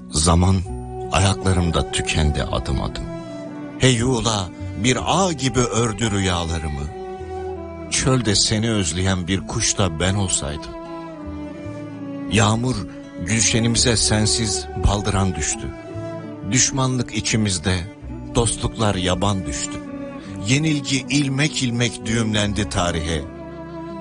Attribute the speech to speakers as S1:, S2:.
S1: Zaman ayaklarımda tükendi adım adım. Heyula bir ağ gibi ördü rüyalarımı. Çölde seni özleyen bir kuş da ben olsaydım. Yağmur gülşenimize sensiz baldıran düştü. Düşmanlık içimizde, dostluklar yaban düştü. Yenilgi ilmek ilmek düğümlendi tarihe.